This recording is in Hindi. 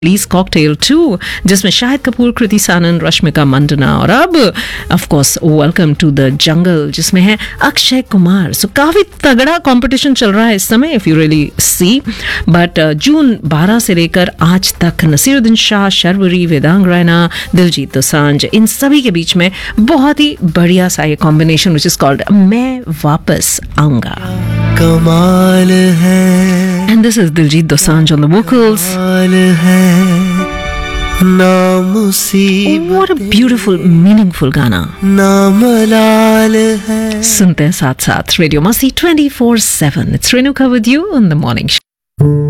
प्लीज कॉकटेल 2 जिसमें शाहिद कपूर, कृति सानन, रश्मिका मंडना और अब of course welcome to the jungle जिसमें है अक्षय कुमार. सो काफी तगड़ा कंपटीशन चल रहा है इस समय if you really see. But जून 12 से लेकर आज तक नसीरुद्दीन शाह, शर्वरी, वेदांग रैना, दिलजीत दोसांझ, इन सभी के बीच में बहुत ही बढ़िया सा ये कॉम्बिनेशन व्हिच इज कॉल्ड मैं वापस आऊंगा. कमाल है And this is Diljit Dosanjh on the vocals. What a beautiful, meaningful गाना. सुनते हैं साथ साथ रेडियो मस्ती 24/7. It's Renuka with you on the morning show.